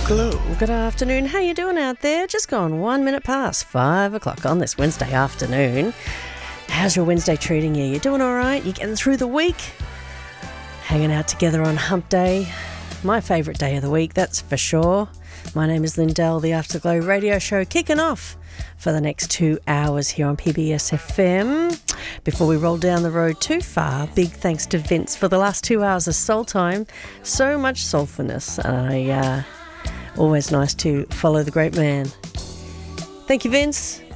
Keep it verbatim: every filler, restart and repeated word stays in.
Afterglow. Good afternoon. How you doing out there? Just gone one minute past five o'clock on this Wednesday afternoon. How's your Wednesday treating you? You doing all right? You getting through the week? Hanging out together on Hump Day. My favourite day of the week, that's for sure. My name is Lindell, the Afterglow radio show kicking off for the next two hours here on P B S F M. Before we roll down the road too far, big thanks to Vince for the last two hours of soul time. So much soulfulness. I, uh, always nice to follow the great man. Thank you, Vince.